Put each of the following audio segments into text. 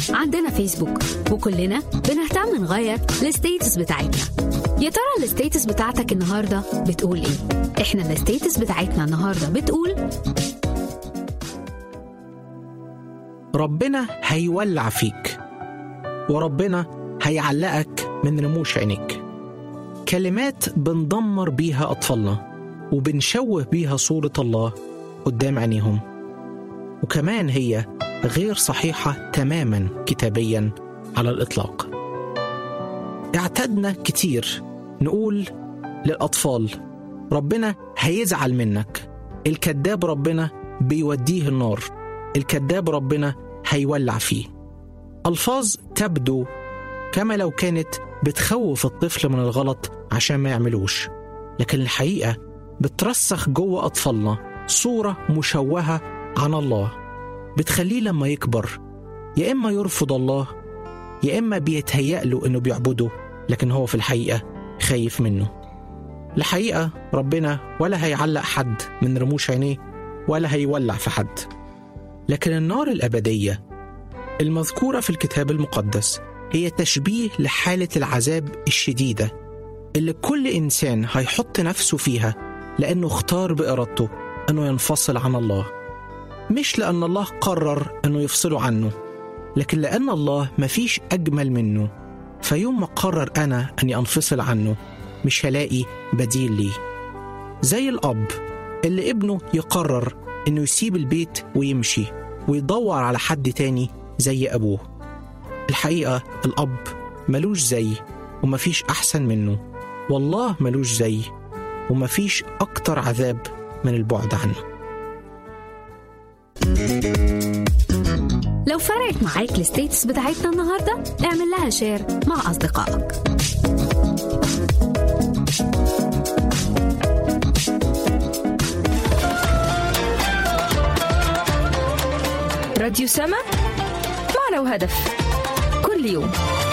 عندنا فيسبوك وكلنا بنهتم نغير الستيتس بتاعتنا. يا ترى الستيتس بتاعتك النهاردة بتقول ايه؟ احنا الستيتس بتاعتنا النهاردة بتقول ربنا هيولع فيك، وربنا هيعلقك من رموش عينيك. كلمات بندمر بيها أطفالنا وبنشوه بيها صورة الله قدام عينيهم، وكمان هي غير صحيحة تماما كتابيا على الإطلاق. اعتدنا كتير نقول للأطفال ربنا هيزعل منك، الكذاب ربنا بيوديه النار، الكذاب ربنا هيولع فيه. ألفاظ تبدو كما لو كانت بتخوف الطفل من الغلط عشان ما يعملوش، لكن الحقيقة بترسخ جوه أطفالنا صورة مشوهة عن الله، بتخليه لما يكبر يا إما يرفض الله يا إما بيتهيأ له إنه بيعبده، لكن هو في الحقيقة خايف منه. الحقيقة ربنا ولا هيعلق حد من رموش عينيه ولا هيولع في حد، لكن النار الأبدية المذكورة في الكتاب المقدس هي تشبيه لحالة العذاب الشديدة اللي كل إنسان هيحط نفسه فيها لأنه اختار بإرادته أنه ينفصل عن الله، مش لأن الله قرر أنه يفصله عنه، لكن لأن الله مفيش أجمل منه. فيوم ما قرر أنا أني أنفصل عنه مش هلاقي بديل ليه. زي الأب اللي ابنه يقرر أنه يسيب البيت ويمشي ويدور على حد تاني زي أبوه. الحقيقة الأب ملوش زي ومفيش أحسن منه، والله ملوش زي ومفيش أكتر عذاب من البعد عنه. لو فرقت معاك الستيتس بتاعتنا النهاردة اعمل لها شير مع أصدقائك. راديو سما معنا وهدف كل يوم.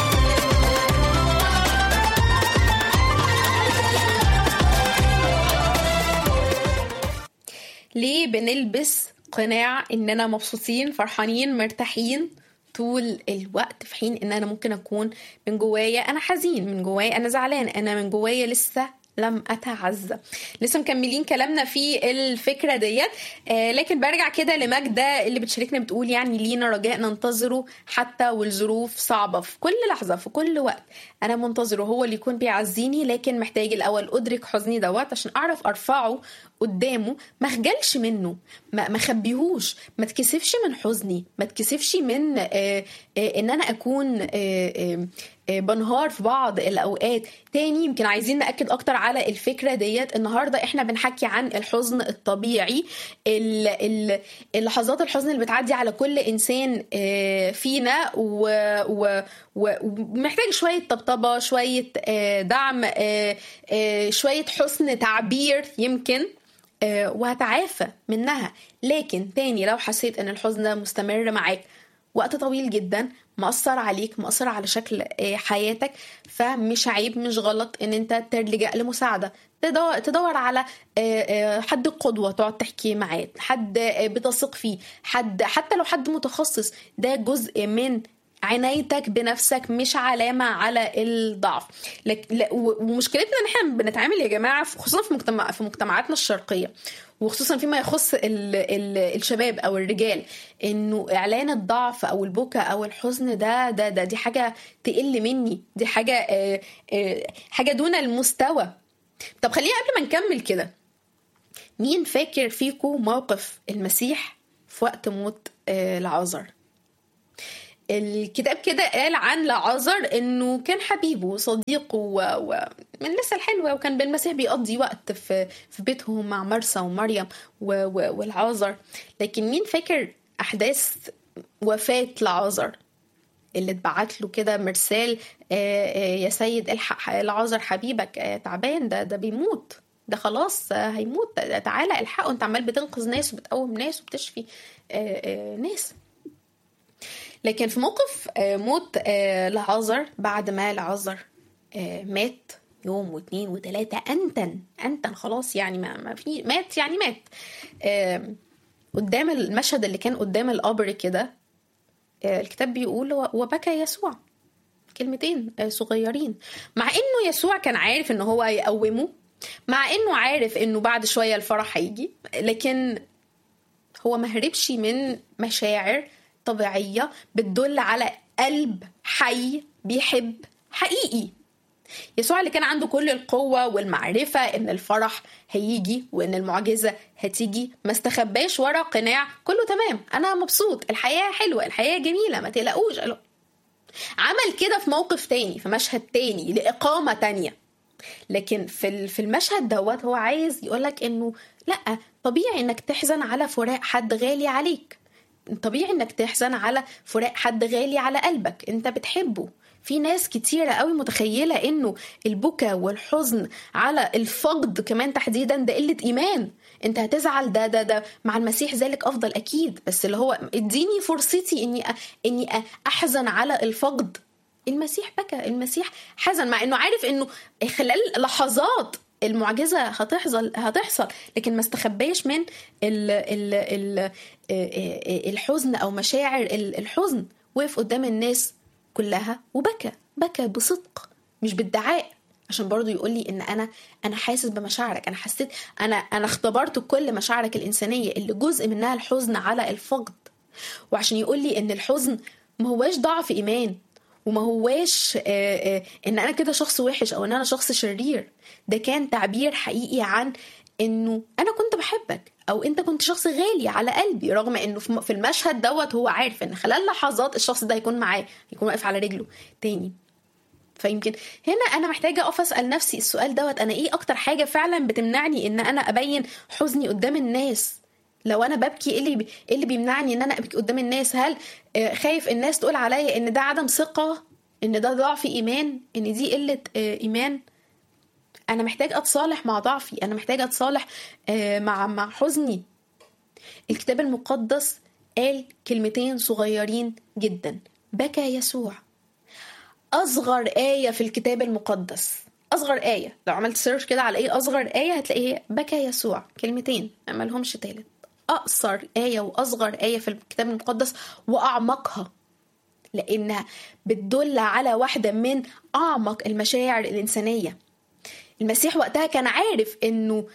ليه بنلبس قناع إننا مبسوطين فرحانين مرتاحين طول الوقت، في حين إن أنا ممكن أكون من جوايا أنا حزين، من جوايا أنا زعلان، أنا من جوايا لسه لم أتعزى. لسه مكملين كلامنا في الفكرة ديت، لكن برجع كده لمجدة اللي بتشاركنا بتقول يعني لينا رجاء ننتظره حتى والظروف صعبة، في كل لحظة في كل وقت أنا منتظره هو اللي يكون بيعزيني، لكن محتاج الأول أدرك حزني دوت عشان أعرف أرفعه قدامه، ما خجلش منه، ما خبيهوش، ما تكسفش من حزني، ما تكسفش من إن أنا أكون بنهار في بعض الأوقات. تاني يمكن عايزين نأكد أكتر على الفكرة ديت. النهاردة إحنا بنحكي عن الحزن الطبيعي، اللحظات الحزن اللي بتعدي على كل إنسان فينا، ومحتاج شوية طبطبة، شوية دعم، شوية حسن تعبير يمكن، وهتعافى منها. لكن تاني لو حسيت ان الحزن ده مستمر معاك وقت طويل جدا، مأثر عليك، مأثر على شكل حياتك، فمش عيب، مش غلط ان انت تلجأ لمساعدة، تدور على حد قدوة تقعد تحكي معاه، حد بتثق فيه، حد حتى لو حد متخصص. ده جزء من عنايتك بنفسك، مش علامة على الضعف. ومشكلتنا ان احنا بنتعامل يا جماعة خصوصا في مجتمعاتنا الشرقية، وخصوصا فيما يخص الشباب او الرجال، انه اعلان الضعف او البكاء او الحزن ده دي حاجة تقل مني، دي حاجة دون المستوى. طب خلينا قبل ما نكمل كده، مين فاكر فيكو موقف المسيح في وقت موت لعازر؟ الكتاب كده قال عن لعازر انه كان حبيبه وصديقه ومن لسه الحلوة، وكان بالمسيح بيقضي وقت في بيتهم مع مرسى ومريم والعازر. لكن مين فاكر احداث وفاة لعازر اللي اتبعت له كده مرسال، يا سيد الحق لعازر حبيبك تعبان، ده بيموت، ده خلاص هيموت، تعالى الحقه، انت عمال بتنقذ ناس وبتقوم ناس وبتشفي ناس. لكن في موقف موت لعازر، بعد ما لعازر مات يوم واثنين وثلاثة، أنتن خلاص، يعني ما في مات، يعني مات، قدام المشهد اللي كان قدام القبر كده، الكتاب بيقول وبكى يسوع. كلمتين صغيرين، مع انه يسوع كان عارف انه هو يقومه، مع انه عارف انه بعد شوية الفرح هيجي، لكن هو ما هربش من مشاعر طبيعية بتدل على قلب حي بيحب حقيقي. يسوع اللي كان عنده كل القوة والمعرفة ان الفرح هيجي وان المعجزة هتيجي ما استخباش ورا قناع كله تمام، انا مبسوط، الحياة حلوة، الحياة جميلة، ما تقلقوش. عمل كده في موقف تاني، في مشهد تاني، لإقامة تانية. لكن في المشهد دوت هو عايز يقولك انه لا، طبيعي انك تحزن على فراق حد غالي عليك، طبيعي انك تحزن على فراق حد غالي على قلبك انت بتحبه. في ناس كتيرة قوي متخيلة انه البكا والحزن على الفقد كمان تحديدا ده قلة ايمان، انت هتزعل، ده مع المسيح ذلك افضل اكيد، بس اللي هو اديني فرصتي اني احزن على الفقد. المسيح بكى، المسيح حزن، مع انه عارف انه خلال لحظات المعجزة هتحصل، لكن ما استخباش من الحزن او مشاعر الحزن. وقف قدام الناس كلها وبكى بصدق مش بالدعاء، عشان برضو يقول لي ان انا حاسس بمشاعرك، انا حسيت، انا اختبرت كل مشاعرك الانسانيه اللي جزء منها الحزن على الفقد. وعشان يقول لي ان الحزن ما هواش ضعف ايمان، وما هواش ان انا كده شخص وحش او ان انا شخص شرير، ده كان تعبير حقيقي عن انه انا كنت بحبك او انت كنت شخص غالي على قلبي، رغم انه في المشهد دوت هو عارف ان خلال لحظات الشخص ده هيكون معاه، يكون واقف على رجله تاني. فيمكن هنا انا محتاجة اقف اسأل نفسي السؤال دوت، انا ايه اكتر حاجة فعلا بتمنعني ان انا ابين حزني قدام الناس؟ لو انا ببكي ايه اللي بيمنعني ان انا ابكي قدام الناس؟ هل خايف الناس تقول عليا ان ده عدم ثقة، ان ده ضعف ايمان، ان دي قلة ايمان؟ انا محتاج اتصالح مع ضعفي، انا محتاج اتصالح مع حزني. الكتاب المقدس قال كلمتين صغيرين جدا، بكى يسوع. اصغر آية في الكتاب المقدس، اصغر آية لو عملت سيرش كده على ايه اصغر آية هتلاقيه بكى يسوع، كلمتين ما لهمش تالت. اقصر آية واصغر آية في الكتاب المقدس واعمقها، لانها بتدل على واحدة من اعمق المشاعر الانسانية. المسيح وقتها كان عارف انه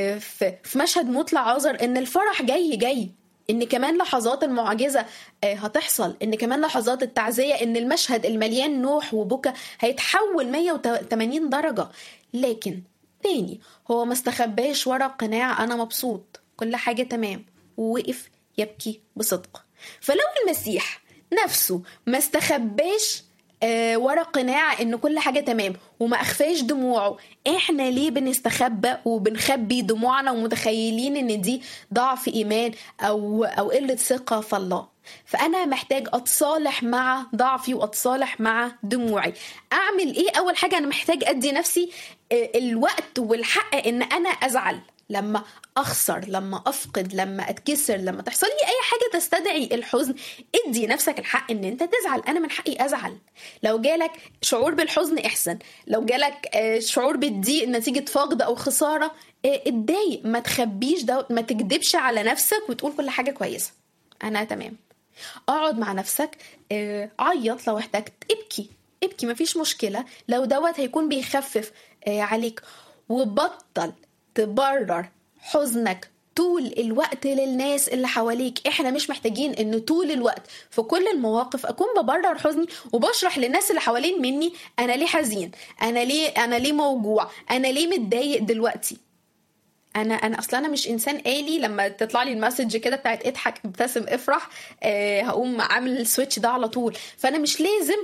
في مشهد موت لعازر ان الفرح جاي، ان كمان لحظات المعجزة هتحصل، ان كمان لحظات التعزية، ان المشهد المليان نوح وبكى هيتحول 180 درجة. لكن تاني هو ما استخباش ورا قناع انا مبسوط كل حاجة تمام، ووقف يبكي بصدق. فلو المسيح نفسه ما استخباش ورا قناع ان كل حاجة تمام وما اخفاش دموعه، احنا ليه بنستخبى وبنخبي دموعنا ومتخيلين ان دي ضعف ايمان او قلة ثقة في الله؟ فانا محتاج اتصالح مع ضعفي واتصالح مع دموعي. اعمل ايه؟ اول حاجة انا محتاج ادي نفسي الوقت والحق ان انا ازعل لما اخسر، لما افقد، لما اتكسر، لما تحصل لي اي حاجة تستدعي الحزن. ادي نفسك الحق ان انت تزعل، انا من حقي ازعل. لو جالك شعور بالحزن احسن، لو جالك شعور بالضيق نتيجة فقد او خسارة اتضايق، ما تخبيش ده، ما تكدبش على نفسك وتقول كل حاجة كويسة انا تمام. اقعد مع نفسك، عيط لو احتجت، ابكي مفيش مشكلة لو دوت هيكون بيخفف عليك. وبطل تبرر حزنك طول الوقت للناس اللي حواليك. احنا مش محتاجين ان طول الوقت في كل المواقف اكون ببرر حزني وبشرح للناس اللي حوالين مني انا ليه حزين، انا ليه موجوع، انا ليه متضايق دلوقتي. انا اصلا انا مش انسان آلي لما تطلع لي المسج كده بتاعت اضحك ابتسم افرح هقوم عامل السويتش ده على طول. فانا مش لازم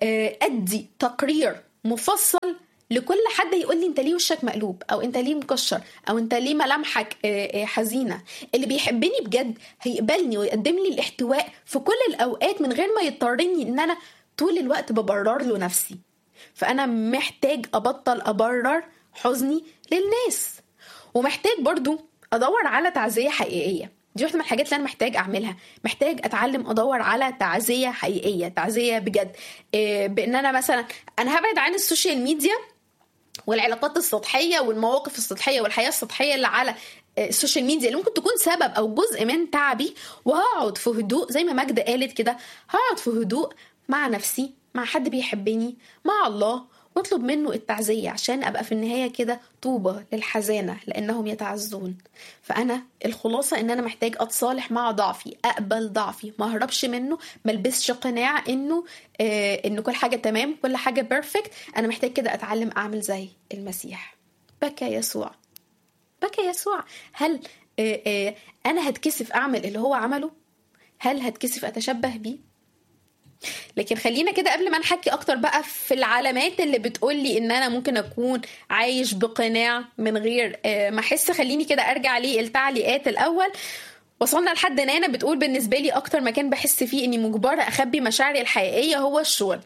ادي تقرير مفصل لكل حد يقول لي انت ليه وشك مقلوب، او انت ليه مكشر، او انت ليه ملامحك حزينة. اللي بيحبني بجد هيقبلني ويقدم لي الاحتواء في كل الاوقات من غير ما يضطرني ان انا طول الوقت ببرر له نفسي. فانا محتاج ابطل ابرر حزني للناس، ومحتاج برضو ادور على تعزية حقيقية. دي واحدة من الحاجات اللي انا محتاج اعملها، محتاج اتعلم ادور على تعزية حقيقية، تعزية بجد. بان انا مثلا انا هبعد عن السوشيال ميديا والعلاقات السطحية والمواقف السطحية والحياة السطحية اللي على السوشيال ميديا اللي ممكن تكون سبب او جزء من تعبي، وهقعد في هدوء زي ما ماجدة قالت كده، هقعد في هدوء مع نفسي، مع حد بيحبني، مع الله، واطلب منه التعزية عشان ابقى في النهاية كده طوبى للحزانة لانهم يتعزون. فانا الخلاصة ان انا محتاج اتصالح مع ضعفي، اقبل ضعفي، ما اهربش منه، ما البسش قناع انه كل حاجة تمام، كل حاجة بيرفكت. انا محتاج كده اتعلم اعمل زي المسيح. بكى يسوع، بكى يسوع. هل انا هتكسف اعمل اللي هو عمله؟ هل هتكسف اتشبه بيه؟ لكن خلينا كده قبل ما نحكي اكتر بقى في العلامات اللي بتقولي ان انا ممكن اكون عايش بقناع من غير ما احس، خليني كده ارجع التعليقات الاول. وصلنا لحد نانا بتقول بالنسبة لي أكتر مكان بحس فيه إني مجبرة أخبي مشاعري الحقيقية هو الشغل.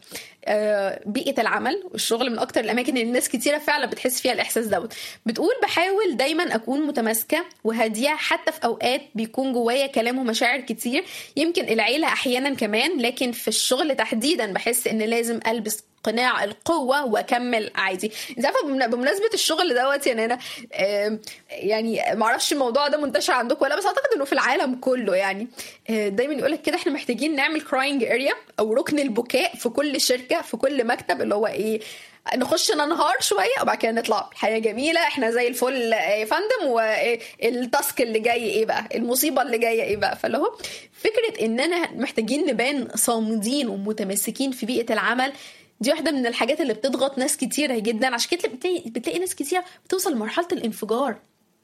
بيئة العمل والشغل من أكتر الأماكن اللي الناس كتيرة فعلا بتحس فيها الإحساس دوت. بتقول بحاول دايما أكون متماسكة وهادية حتى في أوقات بيكون جوايا كلام ومشاعر كتير، يمكن العيلة أحيانا كمان، لكن في الشغل تحديدا بحس إن لازم ألبس قناع القوة وأكمل عادي. انت عارفة بمناسبة الشغل دوت يا نانا، يعني معرفش الموضوع ده منتشر عندكم ولا، بس أعتقد إنه في العالم كله يعني دايما يقولك كده احنا محتاجين نعمل crying area أو ركن البكاء في كل شركة، في كل مكتب، اللي هو إيه، نخش ننهار شوية وبعد كده نطلع الحياة جميلة، احنا زي الفل يا فندم، والتاسك اللي جاي ايه بقى، المصيبة اللي جاية ايه بقى. فاللي هو فكرة اننا محتاجين نبان صامدين ومتمسكين في بيئة العمل، دي واحدة من الحاجات اللي بتضغط ناس كتيرة جدا. عشان كده بتلاقي ناس كتيرة بتوصل لمرحلة الانفجار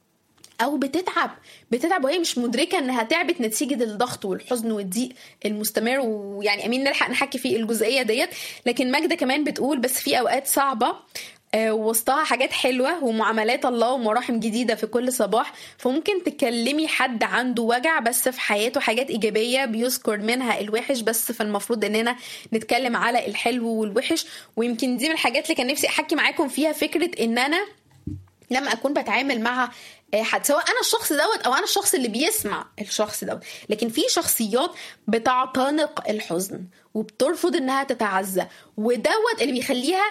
او بتتعب وهي مش مدركة انها تعبت نتيجة الضغط والحزن والضيق المستمر. ويعني امين نلحق نحكي في الجزئية ديت. لكن ماجدة كمان بتقول بس في اوقات صعبة وسطها حاجات حلوة ومعاملات الله ومراحم جديدة في كل صباح، فممكن تكلمي حد عنده وجع بس في حياته حاجات إيجابية بيذكر منها الوحش، بس فالمفروض إننا نتكلم على الحلو والوحش. ويمكن دي من الحاجات اللي كان نفسي أحكي معاكم فيها، فكرة إن أنا لما أكون بتعامل مع حد، سواء أنا الشخص دوت أو أنا الشخص اللي بيسمع الشخص دوت، لكن في شخصيات بتعتنق الحزن وبترفض إنها تتعزى، ودوت اللي بيخليها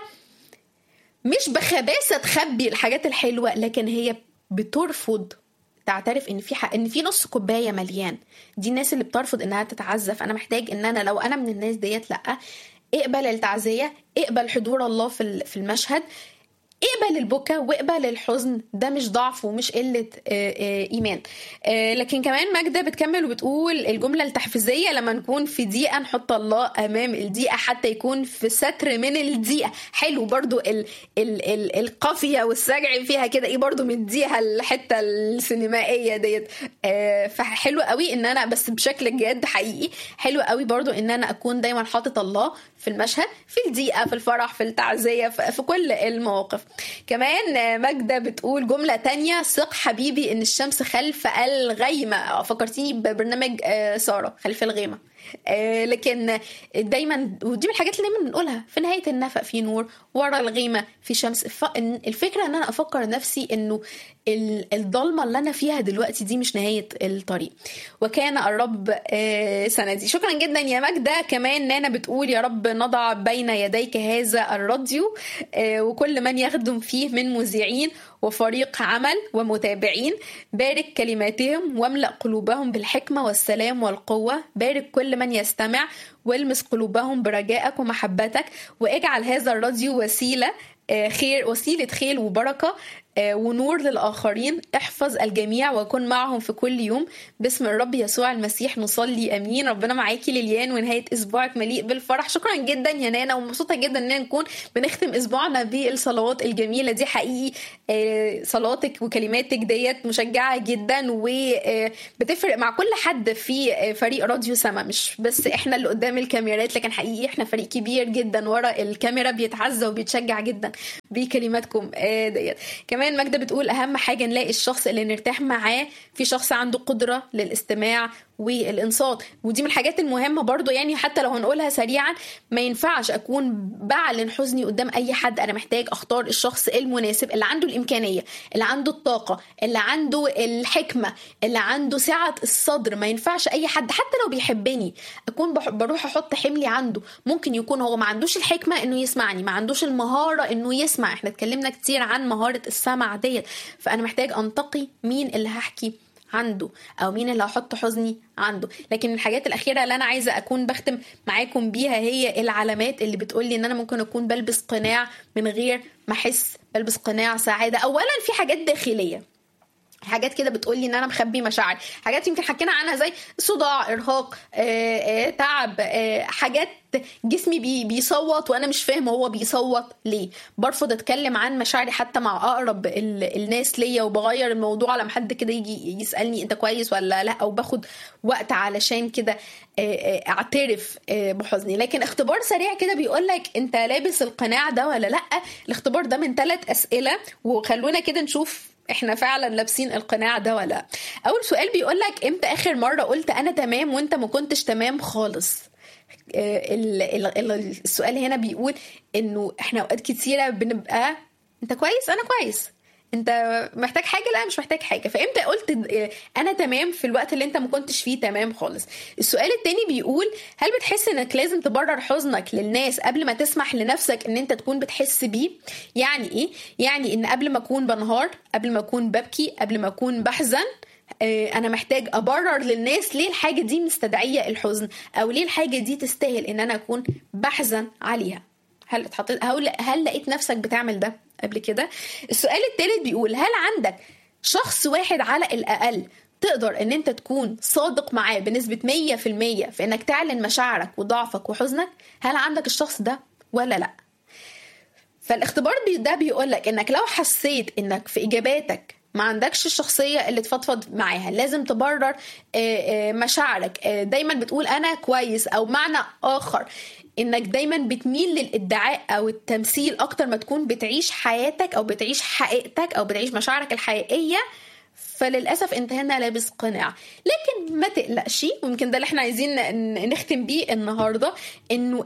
مش بخباثة تخبي الحاجات الحلوة، لكن هي بترفض تعترف ان في نص كوباية مليان. دي الناس اللي بترفض انها تتعزى. فانا محتاج ان انا لو انا من الناس ديت، لا، اقبل التعزية، اقبل حضور الله في المشهد، اقبل البكاء واقبل الحزن. ده مش ضعف ومش قلة إيمان. لكن كمان ماجدة بتكمل وبتقول الجملة التحفيزية لما نكون في ضيقة نحط الله أمام الضيقة حتى يكون في ستر من الضيقة. حلو برضو القافية والسجع فيها كده ايه، برضو مديها الحتة السينمائية ديت. فحلو قوي ان انا بس بشكل جد حقيقي، حلو قوي برضو ان انا اكون دايما حاطط الله في المشهد، في الضيقة، في الفرح، في التعزية، في كل المواقف. كمان ماجدة بتقول جملة تانية، ثق حبيبي ان الشمس خلف الغيمة. فكرتيني ببرنامج سارة خلف الغيمة. لكن دايما، ودي من الحاجات اللي دايما بنقولها، في نهاية النفق في نور، ورا الغيمة في شمس. الفكرة ان انا افكر نفسي انه الضلمة اللي انا فيها دلوقتي دي مش نهاية الطريق، وكان الرب سندي. شكرا جدا يا ماجدة. كمان نانا بتقول يا رب نضع بين يديك هذا الراديو وكل من يخدم فيه من مذيعين وفريق عمل ومتابعين، بارك كلماتهم واملأ قلوبهم بالحكمة والسلام والقوة، بارك كل من يستمع والمس قلوبهم برجائك ومحبتك، واجعل هذا الراديو وسيلة خير وبركة ونور للآخرين. احفظ الجميع وكن معهم في كل يوم، باسم الرب يسوع المسيح نصلي امين. ربنا معاكي ليليان، ونهاية اسبوعك مليء بالفرح. شكرا جدا يا نانا، ومبسوطة جدا ان نكون بنختم اسبوعنا بالصلوات الجميلة دي. حقيقي صلاتك وكلماتك ديت مشجعة جدا وبتفرق مع كل حد في فريق راديو سما، مش بس احنا اللي قدام الكاميرات، لكن حقيقي احنا فريق كبير جدا ورا الكاميرا بيتعزى وبيتشجع جدا بكلماتكم ديت. كمان ماجدة بتقول أهم حاجة نلاقي الشخص اللي نرتاح معاه، في شخص عنده قدرة للاستماع والانصات. ودي من الحاجات المهمة برضو، يعني حتى لو هنقولها سريعا، ما ينفعش اكون بعلن حزني قدام اي حد. انا محتاج اختار الشخص المناسب اللي عنده الامكانية، اللي عنده الطاقة، اللي عنده الحكمة، اللي عنده سعة الصدر. ما ينفعش اي حد حتى لو بيحبني اكون بروح احط حملي عنده. ممكن يكون هو ما عندوش الحكمة انه يسمعني، ما عندوش المهارة انه يسمع. احنا اتكلمنا كتير عن مهارة السمع ديت. فانا محتاج انتقي مين اللي هحكي عنده او مين اللي هحط حزني عنده. لكن الحاجات الاخيره اللي انا عايزه اكون بختم معاكم بيها هي العلامات اللي بتقولي ان انا ممكن اكون بلبس قناع من غير ما احس، بلبس قناع سعاده. اولا في حاجات داخليه، حاجات كده بتقولي ان انا مخبي مشاعر، حاجات يمكن حكينا عنها زي صداع، ارهاق، تعب، حاجات جسمي بيصوت وانا مش فاهم هو بيصوت ليه. برفض اتكلم عن مشاعري حتى مع اقرب الناس ليا، وبغير الموضوع لما حد كده يجي يسالني انت كويس ولا لا، او باخد وقت علشان كده اعترف بحزني. لكن اختبار سريع كده بيقولك انت لابس القناع ده ولا لا. الاختبار ده من 3 أسئلة، وخلونا كده نشوف احنا فعلا لابسين القناع ده ولا. اول سؤال بيقولك امتى اخر مرة قلت انا تمام وانت ما كنتش تمام خالص. السؤال هنا بيقول انه احنا اوقات كتيرة بنبقى انت كويس، انا كويس، انت محتاج حاجة، لا مش محتاج حاجة. فامتى قلت انا تمام في الوقت اللي انت ما كنتش فيه تمام خالص. السؤال التاني بيقول هل بتحس انك لازم تبرر حزنك للناس قبل ما تسمح لنفسك ان انت تكون بتحس بيه؟ يعني ايه؟ يعني ان قبل ما اكون بنهار، قبل ما اكون ببكي، قبل ما اكون بحزن، انا محتاج ابرر للناس ليه الحاجة دي مستدعية الحزن، او ليه الحاجة دي تستاهل ان انا اكون بحزن عليها. هل لقيت نفسك بتعمل ده قبل كده؟ السؤال الثالث بيقول هل عندك شخص واحد على الأقل تقدر ان انت تكون صادق معاه بنسبة 100% في انك تعلن مشاعرك وضعفك وحزنك؟ هل عندك الشخص ده ولا لا؟ فالاختبار ده بيقولك انك لو حسيت انك في اجاباتك ما عندكش الشخصية اللي تفضفض معاها، لازم تبرر مشاعرك، دايما بتقول انا كويس، او معنى اخر انك دايما بتميل للادعاء او التمثيل اكتر ما تكون بتعيش حياتك او بتعيش حقيقتك او بتعيش مشاعرك الحقيقية، فللأسف انت هنا لابس قناع. لكن ما تقلقش، ويمكن ده اللي احنا عايزين نختم بيه النهاردة، انه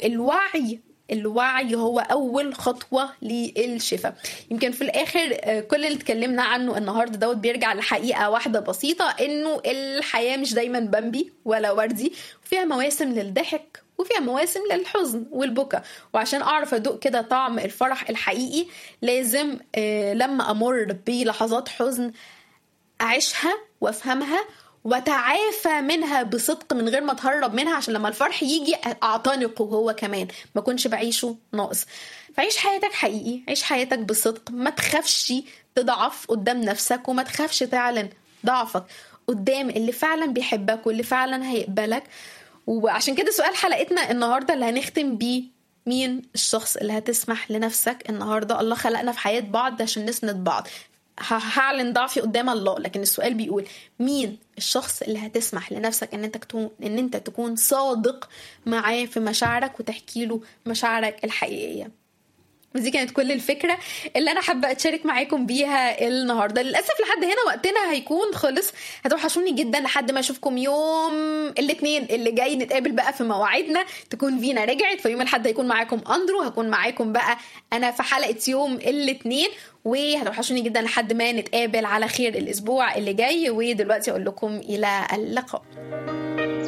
الوعي هو أول خطوة للشفاء. يمكن في الآخر كل اللي اتكلمنا عنه النهاردة دوت بيرجع لحقيقة واحدة بسيطة، إنه الحياة مش دايما بامبي ولا وردي، وفيها مواسم للضحك وفيها مواسم للحزن والبكاء. وعشان أعرف أدوق كده طعم الفرح الحقيقي لازم لما أمر بلحظات حزن أعيشها وأفهمها وتعافى منها بصدق من غير ما تهرب منها، عشان لما الفرح يجي اعتنقه هو كمان، ما كنش بعيشه ناقص. فعيش حياتك حقيقي، عيش حياتك بصدق، ما تخافش تضعف قدام نفسك، وما تخافش تعلن ضعفك قدام اللي فعلا بيحبك واللي فعلا هيقبلك. وعشان كده سؤال حلقتنا النهاردة اللي هنختم بيه، مين الشخص اللي هتسمح لنفسك النهاردة؟ الله خلقنا في حياة بعض عشان نسند بعض، هعلن ضعفي قدام الله، لكن السؤال بيقول مين الشخص اللي هتسمح لنفسك ان انت تكون صادق معاه في مشاعرك وتحكي له مشاعرك الحقيقية. ودي كانت كل الفكرة اللي أنا حابة أتشارك معاكم بيها النهاردة. للأسف لحد هنا وقتنا هيكون خلص، هتوحشوني جدا لحد ما أشوفكم يوم الاثنين اللي جاي، نتقابل بقى في مواعيدنا، تكون فينا رجعت. في يوم الأحد هيكون معاكم أندرو، هكون معاكم بقى أنا في حلقة يوم الاثنين، وهتوحشوني جدا لحد ما نتقابل على خير الأسبوع اللي جاي. ودلوقتي أقول لكم إلى اللقاء.